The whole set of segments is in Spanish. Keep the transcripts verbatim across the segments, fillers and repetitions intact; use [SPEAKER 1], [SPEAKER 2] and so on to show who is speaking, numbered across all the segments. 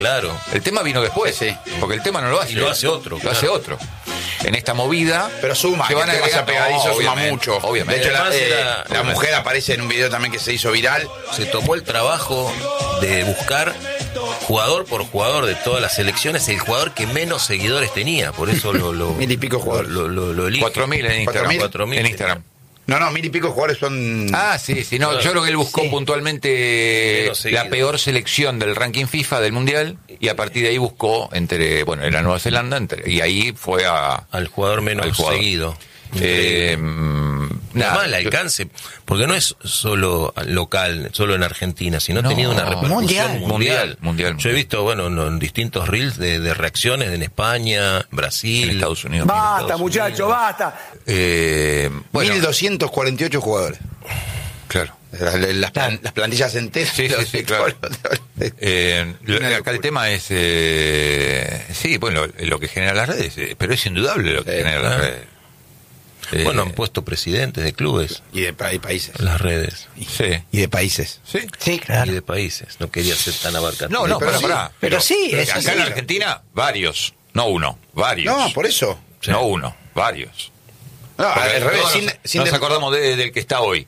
[SPEAKER 1] Claro.
[SPEAKER 2] El tema vino después,
[SPEAKER 3] Sí.
[SPEAKER 2] porque el tema no lo hace.
[SPEAKER 1] Y lo hace otro,
[SPEAKER 2] Lo
[SPEAKER 1] claro.
[SPEAKER 2] hace otro. En esta movida...
[SPEAKER 3] Pero suma,
[SPEAKER 2] se
[SPEAKER 3] que
[SPEAKER 2] van
[SPEAKER 3] el tema sea
[SPEAKER 2] agregando-
[SPEAKER 3] pegadizo,
[SPEAKER 2] no,
[SPEAKER 3] suma
[SPEAKER 2] obviamente,
[SPEAKER 3] mucho.
[SPEAKER 2] obviamente.
[SPEAKER 3] De hecho, la,
[SPEAKER 1] Además
[SPEAKER 3] eh,
[SPEAKER 1] era-
[SPEAKER 3] la
[SPEAKER 1] obviamente.
[SPEAKER 3] mujer aparece en un video también que se hizo viral.
[SPEAKER 1] Se tomó el trabajo de buscar jugador por jugador de todas las selecciones el jugador que menos seguidores tenía, por eso lo lo
[SPEAKER 3] Mil y pico jugadores.
[SPEAKER 1] lo, lo, lo elige.
[SPEAKER 2] cuatro mil en Instagram.
[SPEAKER 1] cuatro mil
[SPEAKER 2] en Instagram.
[SPEAKER 3] No, no, mil y pico jugadores son...
[SPEAKER 2] Ah, sí, sí. No,
[SPEAKER 1] Claro.
[SPEAKER 2] yo creo que él buscó
[SPEAKER 4] Sí.
[SPEAKER 2] puntualmente
[SPEAKER 1] Menos
[SPEAKER 2] la
[SPEAKER 1] seguido.
[SPEAKER 2] peor selección del ranking FIFA del Mundial y a partir de ahí buscó entre, bueno, era Nueva Zelanda entre, y ahí fue a...
[SPEAKER 1] al jugador menos
[SPEAKER 2] al jugador.
[SPEAKER 1] seguido.
[SPEAKER 2] Eh, nada,
[SPEAKER 1] Además el alcance, porque no es solo local, solo en Argentina, sino ha
[SPEAKER 2] No,
[SPEAKER 1] tenido una repercusión
[SPEAKER 4] mundial.
[SPEAKER 1] mundial.
[SPEAKER 2] Mundial, mundial,
[SPEAKER 1] Yo he visto, bueno, en, en distintos reels de, de reacciones en España, Brasil,
[SPEAKER 2] en Estados Unidos.
[SPEAKER 5] Basta,
[SPEAKER 1] Estados
[SPEAKER 5] muchacho,
[SPEAKER 1] Unidos.
[SPEAKER 5] basta.
[SPEAKER 2] Eh, bueno,
[SPEAKER 3] mil doscientos cuarenta y ocho jugadores.
[SPEAKER 2] claro.
[SPEAKER 3] Las, las plan- las plantillas enteras.
[SPEAKER 2] Sí, sí, sí, claro. Eh, lo-
[SPEAKER 3] Una
[SPEAKER 2] acá
[SPEAKER 3] locura.
[SPEAKER 2] el tema es, eh, sí, bueno, lo, lo que genera las redes, eh, pero es indudable lo que
[SPEAKER 3] Sí,
[SPEAKER 2] genera las
[SPEAKER 1] claro.
[SPEAKER 2] redes. Eh,
[SPEAKER 1] Bueno, han puesto presidentes de clubes
[SPEAKER 3] Y de pa- y países.
[SPEAKER 1] en las redes.
[SPEAKER 2] sí,
[SPEAKER 3] Y de países.
[SPEAKER 2] sí.
[SPEAKER 4] Sí,
[SPEAKER 1] Y
[SPEAKER 4] claro.
[SPEAKER 1] de países. No quería ser tan abarcativo.
[SPEAKER 2] No, no,
[SPEAKER 3] Pero
[SPEAKER 2] para,
[SPEAKER 3] sí.
[SPEAKER 2] para.
[SPEAKER 4] Pero sí,
[SPEAKER 2] pero
[SPEAKER 4] es
[SPEAKER 2] acá
[SPEAKER 4] así.
[SPEAKER 2] en la Argentina, varios, no uno, varios.
[SPEAKER 3] No, por eso.
[SPEAKER 2] No uno, varios.
[SPEAKER 3] No,
[SPEAKER 2] Porque
[SPEAKER 3] al revés,
[SPEAKER 2] todos
[SPEAKER 3] sin,
[SPEAKER 2] nos,
[SPEAKER 3] sin
[SPEAKER 2] nos
[SPEAKER 3] de-
[SPEAKER 2] acordamos de- del que está hoy.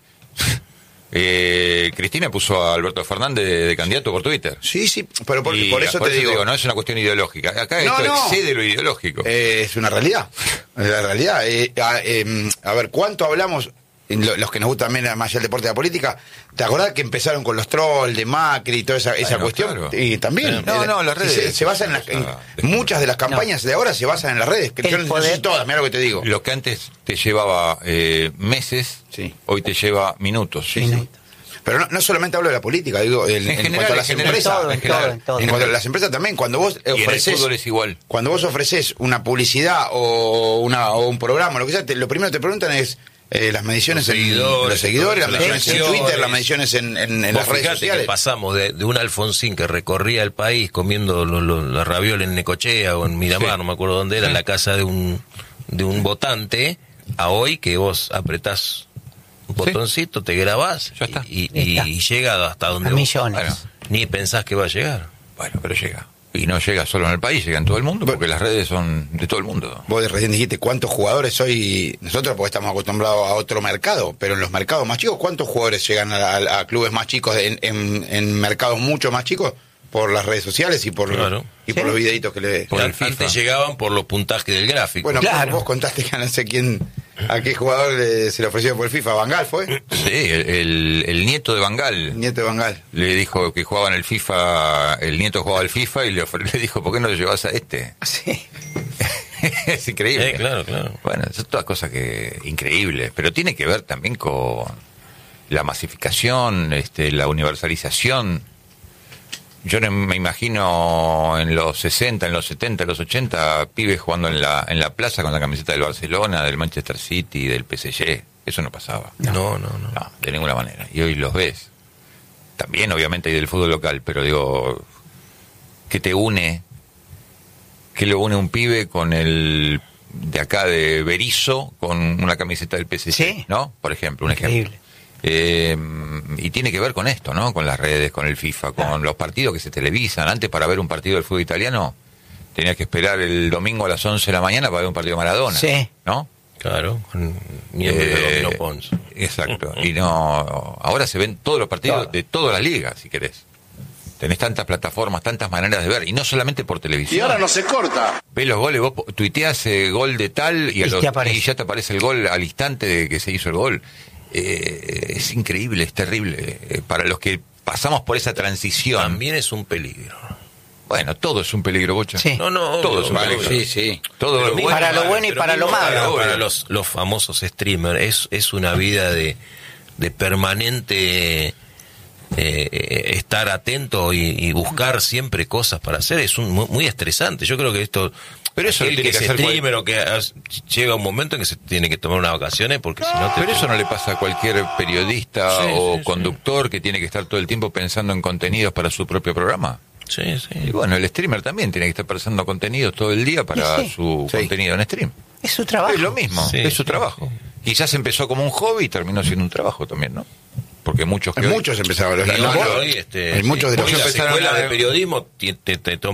[SPEAKER 2] Eh, Cristina puso a Alberto Fernández de, de candidato por Twitter.
[SPEAKER 3] Sí, sí, pero por,
[SPEAKER 2] Y
[SPEAKER 3] por eso te digo,
[SPEAKER 2] no es una cuestión ideológica. Acá
[SPEAKER 3] No,
[SPEAKER 2] esto
[SPEAKER 3] no.
[SPEAKER 2] excede lo ideológico.
[SPEAKER 3] eh, es una realidad. Es la realidad. Eh, a, eh, a ver, ¿cuánto hablamos, en lo- los que nos gusta también más allá del deporte y la política? ¿Te acordás que empezaron con los trolls de Macri y toda esa, esa
[SPEAKER 2] Bueno,
[SPEAKER 3] cuestión?
[SPEAKER 2] claro.
[SPEAKER 3] Y también.
[SPEAKER 2] No,
[SPEAKER 3] eh,
[SPEAKER 2] no, las
[SPEAKER 3] si
[SPEAKER 2] redes-
[SPEAKER 3] Se, se basan en, las, en
[SPEAKER 2] Ah,
[SPEAKER 3] muchas de las campañas de ahora se basan en las redes. Que
[SPEAKER 4] El
[SPEAKER 3] yo no, no
[SPEAKER 4] poder-
[SPEAKER 3] sé todas, mira lo que te digo.
[SPEAKER 2] Lo que antes te llevaba eh, meses,
[SPEAKER 3] Sí.
[SPEAKER 2] hoy te lleva minutos.
[SPEAKER 3] Sí, sí. Pero no, no solamente hablo de la política, digo, en,
[SPEAKER 2] En
[SPEAKER 3] en
[SPEAKER 2] general,
[SPEAKER 3] cuanto a
[SPEAKER 2] en
[SPEAKER 3] las
[SPEAKER 2] general,
[SPEAKER 3] empresas.
[SPEAKER 4] todo,
[SPEAKER 2] en
[SPEAKER 4] en
[SPEAKER 2] general.
[SPEAKER 4] todo, en todo.
[SPEAKER 3] En cuanto a las empresas también, cuando vos
[SPEAKER 2] Y en el
[SPEAKER 3] ofreces,
[SPEAKER 2] fútbol es igual.
[SPEAKER 3] cuando vos ofreces una publicidad o, una, o un programa, lo que sea, te- lo primero que te preguntan es eh, las mediciones
[SPEAKER 1] Los
[SPEAKER 3] en
[SPEAKER 1] seguidores,
[SPEAKER 3] los seguidores, las
[SPEAKER 1] las
[SPEAKER 3] mediciones en
[SPEAKER 1] reacciones.
[SPEAKER 3] Twitter, las mediciones en, en, en
[SPEAKER 1] Vos
[SPEAKER 3] las redes
[SPEAKER 1] fijate
[SPEAKER 3] sociales.
[SPEAKER 1] que pasamos de, de un Alfonsín que recorría el país comiendo los lo, la raviola en Necochea o en Miramar,
[SPEAKER 2] Sí.
[SPEAKER 1] no me acuerdo dónde era, en la casa de un de un votante, a hoy que vos apretás un botoncito, te grabás
[SPEAKER 2] Ya está.
[SPEAKER 1] y, y-
[SPEAKER 4] Ya
[SPEAKER 1] y llega hasta donde
[SPEAKER 4] A
[SPEAKER 1] vos
[SPEAKER 4] millones.
[SPEAKER 2] Bueno.
[SPEAKER 1] ni pensás que va a llegar.
[SPEAKER 2] Bueno, pero llega. Y no llega solo en el país, llega en todo el mundo, porque las redes son de todo el mundo.
[SPEAKER 3] Vos recién dijiste cuántos jugadores hoy, nosotros porque estamos acostumbrados a otro mercado, pero en los mercados más chicos, ¿cuántos jugadores llegan a, a- a clubes más chicos en, en- en mercados mucho más chicos? Por las redes sociales y por,
[SPEAKER 1] Claro.
[SPEAKER 3] y por
[SPEAKER 4] Sí.
[SPEAKER 3] los videitos que le ves.
[SPEAKER 2] Por el
[SPEAKER 1] Antes
[SPEAKER 2] FIFA.
[SPEAKER 1] llegaban por los puntajes del gráfico.
[SPEAKER 3] Bueno,
[SPEAKER 4] Claro.
[SPEAKER 3] vos contaste que no sé quién, a qué jugador le- se le ofreció por el FIFA, Bangal fue,
[SPEAKER 2] Sí, el, el- el nieto de Bangal
[SPEAKER 3] nieto de Bangal.
[SPEAKER 2] le dijo que jugaba en el FIFA, el nieto jugaba al FIFA y le, ofre- le dijo, ¿por qué no lo llevas a este?
[SPEAKER 4] Sí.
[SPEAKER 2] Es increíble.
[SPEAKER 1] Eh, claro, claro.
[SPEAKER 2] Bueno, son todas cosas que increíbles, pero tiene que ver también con la masificación, este, la universalización. Yo no me imagino en los sesenta, en los setenta, en los ochenta, pibes jugando en la en la plaza con la camiseta del Barcelona, del Manchester City, del P S G. Eso no pasaba.
[SPEAKER 1] No, no, no.
[SPEAKER 2] No, de ninguna manera. Y hoy los ves. También, obviamente, hay del fútbol local, pero digo, ¿qué te une? ¿Qué lo une un pibe con el de acá de Berizo con una camiseta del P S G?
[SPEAKER 4] Sí.
[SPEAKER 2] ¿No? Por ejemplo, un ejemplo.
[SPEAKER 4] Increíble.
[SPEAKER 2] Eh, y tiene que ver con esto, ¿no? Con las redes, con el FIFA, con los partidos que se televisan. Antes, para ver un partido del fútbol italiano, tenías que esperar el domingo a las once de la mañana para ver un partido de Maradona.
[SPEAKER 4] Sí.
[SPEAKER 2] ¿No?
[SPEAKER 1] Claro, con miembro
[SPEAKER 2] Eh,
[SPEAKER 1] de Domino Pons.
[SPEAKER 2] Exacto. Y no, ahora se ven todos los partidos
[SPEAKER 4] Todo.
[SPEAKER 2] de todas las ligas, si querés. Tenés tantas plataformas, tantas maneras de ver, y no solamente por televisión.
[SPEAKER 5] Y ahora no se corta.
[SPEAKER 2] Ves los goles, vos po- tuiteás eh, gol de tal y, a
[SPEAKER 4] Y
[SPEAKER 2] los-
[SPEAKER 4] te aparece.
[SPEAKER 2] y ya te aparece el gol al instante de que se hizo el gol. Eh, es increíble, es terrible. Eh, para los que pasamos por esa transición.
[SPEAKER 1] También es un peligro.
[SPEAKER 2] Bueno, todo es un peligro, Bocha.
[SPEAKER 4] Sí.
[SPEAKER 1] No, no,
[SPEAKER 2] Todo
[SPEAKER 1] obvio,
[SPEAKER 2] es un
[SPEAKER 1] obvio.
[SPEAKER 2] peligro.
[SPEAKER 3] Sí, sí.
[SPEAKER 2] Todo
[SPEAKER 1] Pero
[SPEAKER 2] es
[SPEAKER 1] mismo
[SPEAKER 2] bueno.
[SPEAKER 4] Para lo
[SPEAKER 1] para-
[SPEAKER 4] bueno y
[SPEAKER 1] pero
[SPEAKER 4] para lo
[SPEAKER 1] mismo
[SPEAKER 4] malo.
[SPEAKER 1] Para, para
[SPEAKER 2] Obvio.
[SPEAKER 1] los, los famosos streamers es, es una vida de, de permanente eh, estar atento y, y buscar siempre cosas para hacer. Es un, muy, muy estresante. Yo creo que esto...
[SPEAKER 2] Pero eso lo
[SPEAKER 1] el
[SPEAKER 2] tiene
[SPEAKER 1] que
[SPEAKER 2] que
[SPEAKER 1] es
[SPEAKER 2] hacer
[SPEAKER 1] streamer o que has- llega un momento en que se tiene que tomar unas vacaciones porque si no te...
[SPEAKER 2] Pero eso no le pasa a cualquier periodista
[SPEAKER 1] Sí,
[SPEAKER 2] o
[SPEAKER 1] sí, sí.
[SPEAKER 2] conductor que tiene que estar todo el tiempo pensando en contenidos para su propio programa.
[SPEAKER 1] Sí,
[SPEAKER 2] Y
[SPEAKER 1] sí.
[SPEAKER 2] bueno, el streamer también tiene que estar pensando contenidos todo el día para
[SPEAKER 4] Sí, sí.
[SPEAKER 2] su
[SPEAKER 3] Sí.
[SPEAKER 2] contenido en stream.
[SPEAKER 4] Es su trabajo.
[SPEAKER 2] Es lo mismo,
[SPEAKER 1] Sí,
[SPEAKER 2] es su
[SPEAKER 1] sí,
[SPEAKER 2] trabajo. Quizás empezó como un hobby y terminó siendo un trabajo también, ¿no? Porque porque muchos que
[SPEAKER 3] Hay
[SPEAKER 2] hoy-
[SPEAKER 3] muchos empezaron. Los,
[SPEAKER 1] Y
[SPEAKER 3] los-
[SPEAKER 1] hoy, hoy, este,
[SPEAKER 3] hay muchos de
[SPEAKER 1] hoy
[SPEAKER 3] los
[SPEAKER 1] las
[SPEAKER 2] empezaron
[SPEAKER 1] escuelas
[SPEAKER 2] a-
[SPEAKER 1] de periodismo te, te, te